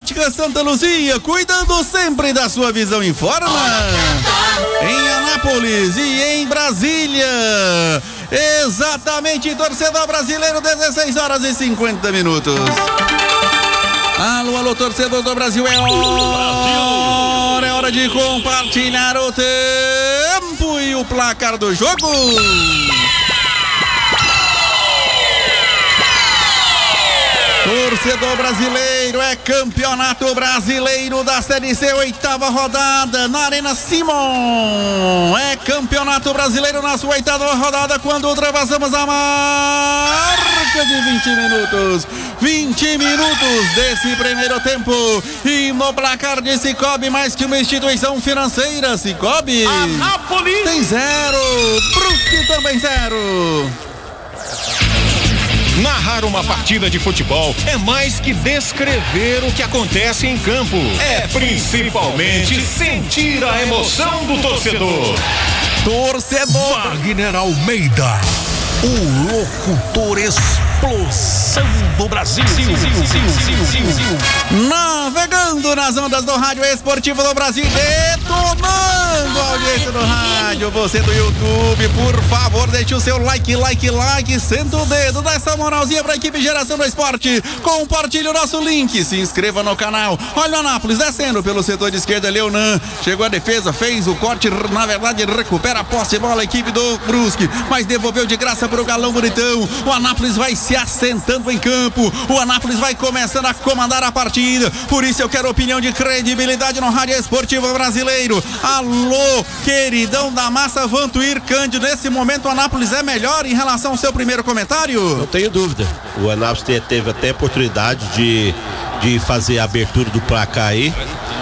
Ótica Santa Luzia, cuidando sempre da sua visão em forma. Em Anápolis e em Brasília. Exatamente, torcedor brasileiro, 16 horas e 50 minutos. Alô, alô, torcedor do Brasil, é hora de compartilhar o tempo e o placar do jogo. Torcedor brasileiro, é Campeonato Brasileiro da Série C, 8ª rodada na Arena Simon. É Campeonato Brasileiro na sua 8ª rodada, quando ultrapassamos a marca de 20 minutos. 20 minutos desse primeiro tempo. E no placar de Cicobi, mais que uma instituição financeira, Cicobi Anápolis tem 0, Brusque também 0. Narrar uma partida de futebol é mais que descrever o que acontece em campo. É principalmente sentir a emoção do torcedor. Torcedor Wagner Almeida, o locutor explosão do Brasil. Navegando nas ondas do Rádio Esportivo do Brasil, detonando a audiência do rádio. Você do YouTube, por favor, deixe o seu like, senta o dedo, dá essa moralzinha pra equipe Geração do Esporte, compartilhe o nosso link, se inscreva no canal. Olha o Anápolis descendo pelo setor de esquerda, Leonan, chegou a defesa, fez o corte, na verdade recupera a posse de bola a equipe do Brusque, mas devolveu de graça pro Galão Bonitão. O Anápolis vai se assentando em campo, o Anápolis vai começando a comandar a partida, por isso eu quero opinião de credibilidade no Rádio Esportivo Brasileiro. Alô, queridão da massa, Vantuir Cândido, nesse momento o Anápolis é melhor em relação ao seu primeiro comentário? Não tenho dúvida, o Anápolis teve até a oportunidade de fazer a abertura do placar aí,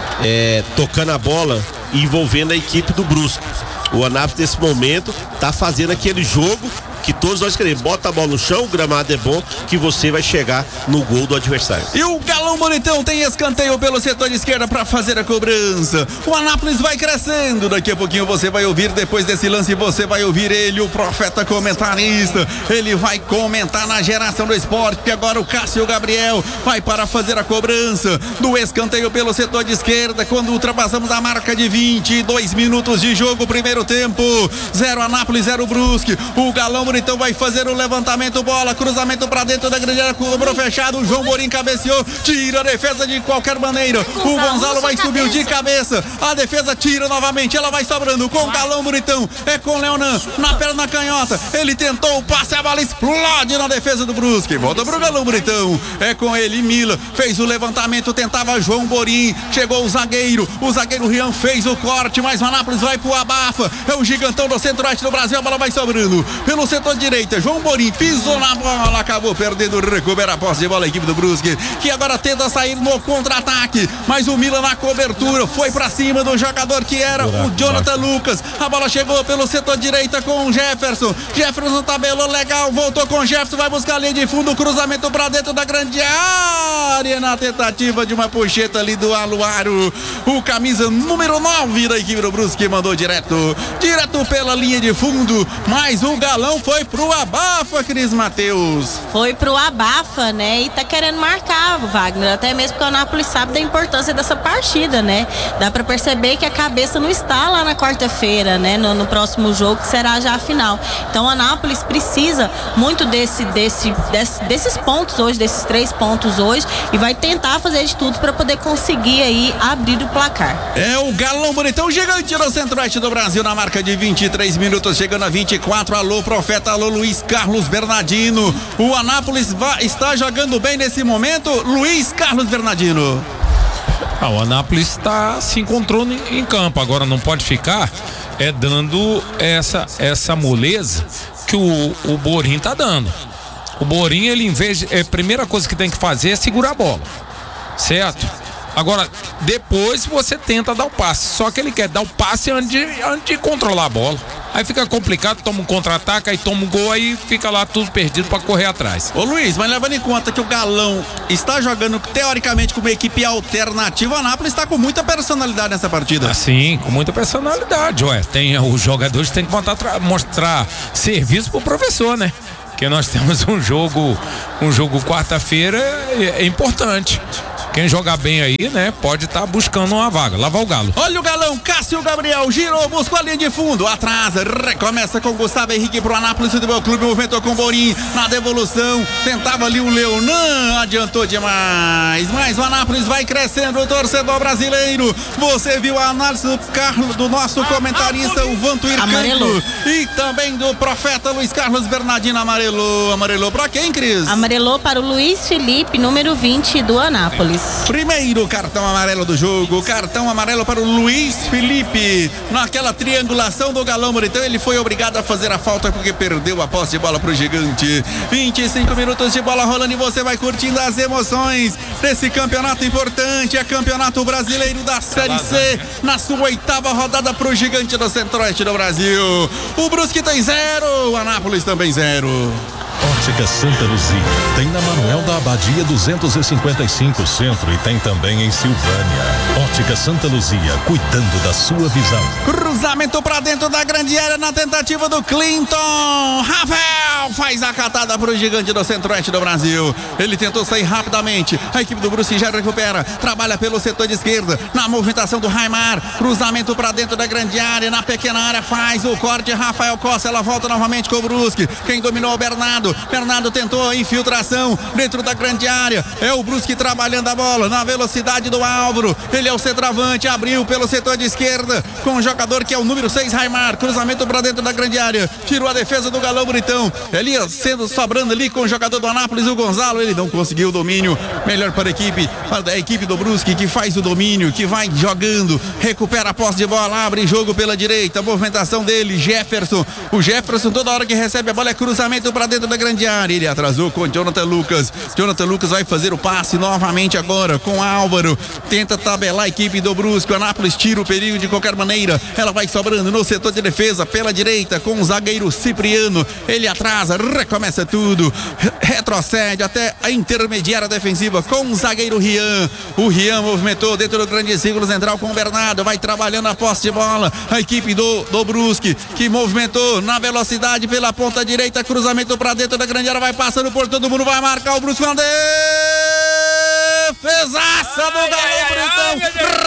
tocando a bola e envolvendo a equipe do Brusque. O Anápolis nesse momento tá fazendo aquele jogo que todos nós queremos. Bota a bola no chão, o gramado é bom, que você vai chegar no gol do adversário. E o Galão Bonitão tem escanteio pelo setor de esquerda para fazer a cobrança. O Anápolis vai crescendo. Daqui a pouquinho você vai ouvir, depois desse lance, você vai ouvir ele, o profeta comentarista. Ele vai comentar na Geração do Esporte, que agora o Cássio Gabriel vai para fazer a cobrança do escanteio pelo setor de esquerda, quando ultrapassamos a marca de 22 minutos de jogo, primeiro tempo. 0 Anápolis, 0 Brusque. O Galão Bonitão vai fazer o levantamento, bola, cruzamento pra dentro da grande área, cobrou fechado, o João Morim cabeceou, tira a defesa de qualquer maneira, o Gonzalo vai subir de cabeça, a defesa tira novamente, ela vai sobrando com o Galão Bonitão, é com o Leonan, na perna canhota, ele tentou o passe, a bola explode na defesa do Brusque, volta pro Galão Bonitão, é com ele, Mila, fez o levantamento, tentava João Morim, chegou o zagueiro Rian fez o corte, mas o Anápolis vai pro abafa, é o gigantão do centro-oeste do Brasil, a bola vai sobrando, pelo setor direita, João Morim pisou na bola, acabou perdendo, recupera a posse de bola a equipe do Brusque, que agora tenta sair no contra-ataque, mas o Milan na cobertura, foi pra cima do jogador que era o Jonathan Lucas, a bola chegou pelo setor direita com o Jefferson tabelou legal, voltou com o Jefferson, vai buscar a linha de fundo, cruzamento pra dentro da grande área, na tentativa de uma puxeta ali do Aluaro, o camisa número 9 da equipe do Brusque mandou direto pela linha de fundo, mas o Galão foi pro abafa, Cris Mateus. Foi pro abafa, né? E tá querendo marcar, Wagner, até mesmo porque o Anápolis sabe da importância dessa partida, né? Dá pra perceber que a cabeça não está lá na quarta-feira, né? No próximo jogo, que será já a final. Então o Anápolis precisa muito desses pontos hoje, desses 3 pontos hoje, e vai tentar fazer de tudo pra poder conseguir aí abrir o placar. É o Galão Bonitão, gigante do centro-oeste do Brasil, na marca de 23 minutos, chegando a 24, alô profeta, alô Luiz Carlos Bernardino, o Anápolis está jogando bem nesse momento, Luiz Carlos Bernardino. O Anápolis se encontrou em campo, agora não pode ficar dando essa moleza que o Borim tá dando. O Borim, ele em vez de, a primeira coisa que tem que fazer é segurar a bola, certo? Agora, depois você tenta dar o passe, só que ele quer dar o passe antes de controlar a bola. Aí fica complicado, toma um contra-ataque, aí toma um gol, aí fica lá tudo perdido pra correr atrás. Ô Luiz, mas levando em conta que o Galão está jogando teoricamente com uma equipe alternativa, o Anápolis está com muita personalidade nessa partida. Sim, com muita personalidade, os jogadores têm que mostrar serviço pro professor, né? Porque nós temos um jogo quarta-feira, é importante. Quem jogar bem aí, né, pode estar buscando uma vaga. Lá vai o Galo. Olha o Galão, Cássio Gabriel, girou, buscou a linha de fundo, atrasa, recomeça com Gustavo Henrique pro Anápolis Futebol Clube, movimentou com o Borim, na devolução, tentava ali o Leonan, adiantou demais, mas o Anápolis vai crescendo, o torcedor brasileiro. Você viu a análise do nosso comentarista, o Vantuir Canto, e também do profeta Luiz Carlos Bernardino. Amarelou pra quem, Cris? Amarelou para o Luiz Felipe, número 20 do Anápolis. Primeiro cartão amarelo do jogo, cartão amarelo para o Luiz Felipe. Naquela triangulação do Galão Muritão, ele foi obrigado a fazer a falta porque perdeu a posse de bola pro Gigante. 25 minutos de bola rolando e você vai curtindo as emoções desse campeonato importante. É Campeonato Brasileiro da Série C, na sua 8ª rodada pro Gigante do Centro-Oeste do Brasil. O Brusque tem 0, o Anápolis também 0. Ótica Santa Luzia. Tem na Manuel da Abadia 255 Centro e tem também em Silvânia. Ótica Santa Luzia, cuidando da sua visão. Cruzamento pra dentro da grande área na tentativa do Clinton. Rafael faz a catada pro Gigante do Centro-Oeste do Brasil. Ele tentou sair rapidamente. A equipe do Brusque já recupera. Trabalha pelo setor de esquerda. Na movimentação do Raimar. Cruzamento pra dentro da grande área. Na pequena área faz o corte. Rafael Costa. Ela volta novamente com o Brusque. Quem dominou é o Bernardo. Bernardo tentou a infiltração dentro da grande área. É o Brusque trabalhando a bola na velocidade do Álvaro. Ele é o centroavante. Abriu pelo setor de esquerda com o jogador que é o número 6, Raimar. Cruzamento para dentro da grande área. Tirou a defesa do Galão Bonitão. Ele sendo sobrando ali com o jogador do Anápolis, o Gonzalo. Ele não conseguiu o domínio. Melhor para a equipe do Brusque, que faz o domínio, que vai jogando, recupera a posse de bola, abre jogo pela direita. Movimentação dele, Jefferson. O Jefferson, toda hora que recebe a bola, é cruzamento para dentro da grande área. Ele atrasou com o Jonathan Lucas. Jonathan Lucas vai fazer o passe novamente agora com Álvaro. Tenta tabelar a equipe do Brusque. O Anápolis tira o perigo de qualquer maneira. Ela vai sobrando no setor de defesa pela direita com o zagueiro Cipriano. Ele atrasa, recomeça tudo. Retrocede até a intermediária defensiva com o zagueiro Rian. O Rian movimentou dentro do grande círculo central com o Bernardo. Vai trabalhando a posse de bola. A equipe do Brusque que movimentou na velocidade pela ponta direita. Cruzamento para dentro da grande área. Vai passando por todo mundo. Vai marcar o Brusque. Defesaça do Galão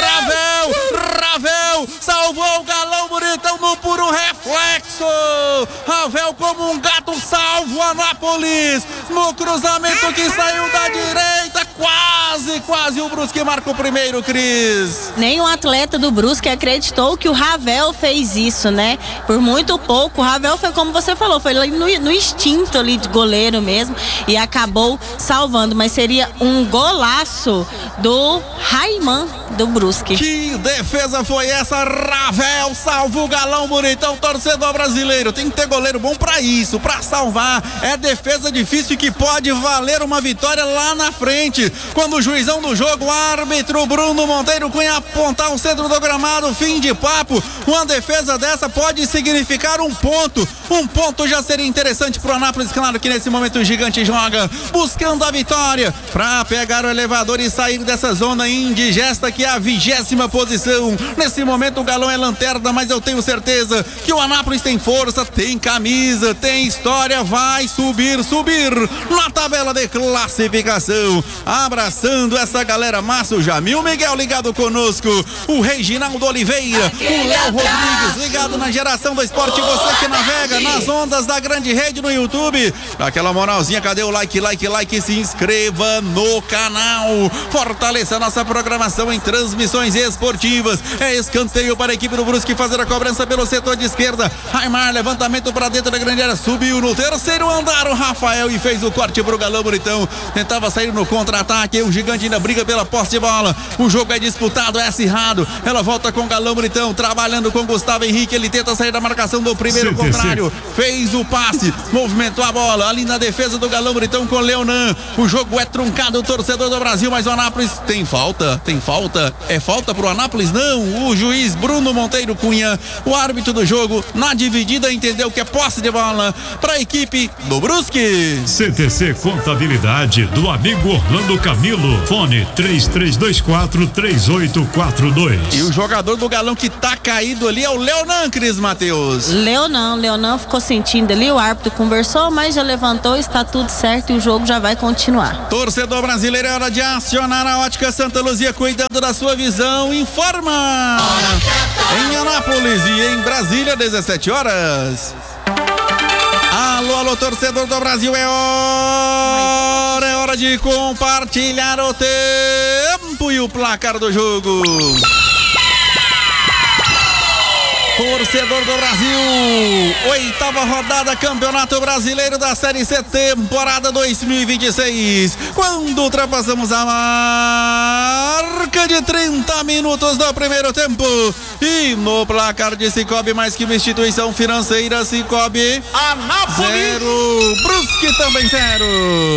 Bonitão. Ravel salvou o Galão Bonitão no puro reflexo. Ravel como um gato salva o Anápolis no cruzamento que saiu da direita. Quase o Brusque marca o primeiro, Cris. Nem o atleta do Brusque acreditou que o Ravel fez isso, né? Por muito pouco, o Ravel foi como você falou, foi no instinto ali de goleiro mesmo e acabou salvando, mas seria um golaço do Raiman do Brusque. Que defesa foi essa? Ravel salva o Galão Bonitão, torcedor brasileiro. Tem que ter goleiro bom pra isso, pra salvar. É defesa difícil que pode valer uma vitória lá na frente. Quando o juizão do jogo, o árbitro Bruno Monteiro Cunha, apontar o centro do gramado, fim de papo. Uma defesa dessa pode significar um ponto. Um ponto já seria interessante pro Anápolis. Claro que nesse momento o Gigante joga buscando a vitória pra pegar o elevador e sair dessa zona indigesta que é a 20ª posição. Nesse momento o Galão é lanterna, mas eu tenho certeza que o Anápolis tem força, tem camisa, tem história, vai subir na tabela de classificação. Abraçando essa galera, Márcio Jamil, Miguel ligado conosco, o Reginaldo Oliveira, o Léo Rodrigues ligado na Geração do Esporte, você que navega nas ondas da grande rede no YouTube, aquela moralzinha, cadê o like, se inscreva no canal, fortaleça a nossa programação em transmissões esportivas. É escanteio para a equipe do Brusque fazer a cobrança pelo setor de esquerda. Raimar, levantamento para dentro da grande área, subiu no terceiro andar o Rafael e fez o corte pro Galão Bonitão. Tentava sair no contra-ataque, o Gigante ainda briga pela posse de bola. O jogo é disputado, é acirrado. Ela volta com o Galão Bonitão, trabalhando com Gustavo Henrique. Ele tenta sair da marcação do primeiro contrário. Fez o passe, movimentou a bola ali na defesa do Galão Bonitão com Leonan. O jogo é truncado, o torcedor do Brasil, mas o Anápolis tem falta. É falta pro Anápolis? Não. O juiz Bruno Monteiro Cunha, o árbitro do jogo, na dividida entendeu que é posse de bola para a equipe do Brusque. CTC Contabilidade do amigo Orlando Camilo. Paulo. Fone 3324-3842. E o jogador do Galão que tá caído ali é o Leonan, Cris Mateus. Leonan ficou sentindo ali, o árbitro conversou, mas já levantou, está tudo certo e o jogo já vai continuar. Torcedor brasileiro, é hora de acionar a Ótica Santa Luzia, cuidando da sua visão. Informa em Anápolis e em Brasília, 17 horas. Alô, torcedor do Brasil, é hora de compartilhar o tempo e o placar do jogo. Torcedor do Brasil, 8ª rodada, Campeonato Brasileiro da Série C, temporada 2026. Quando ultrapassamos a marca de 30 minutos do primeiro tempo. E no placar de Cicobi, mais que uma instituição financeira, Cicobi Anápolis 0, Brusque também 0.